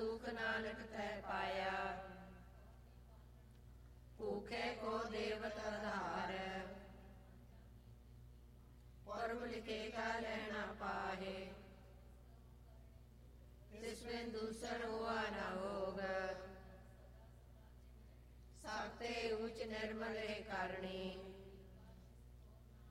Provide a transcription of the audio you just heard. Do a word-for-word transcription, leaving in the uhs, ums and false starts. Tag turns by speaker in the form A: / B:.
A: सुख नानक तै पाया। भूखे को देवत आधार, परम लिखे का लेना पाहे। जिसमें दूसर हुआ न होगा, साते उच्च निर्मल रे कारणी।